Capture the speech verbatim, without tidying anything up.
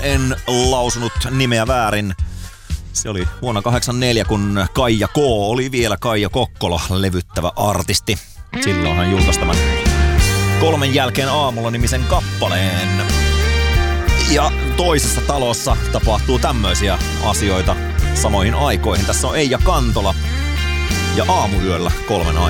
en lausunut nimeä väärin. Se oli vuonna kahdeksankymmentäneljä, kun Kaija K. oli vielä Kaija Kokkola, levyttävä artisti. Silloin hän julkaisi tämän Kolmen jälkeen aamulla -nimisen kappaleen. Ja toisessa talossa tapahtuu tämmöisiä asioita samoihin aikoihin. Tässä on Eija Kantola ja Aamuyöllä kolmen aikaan.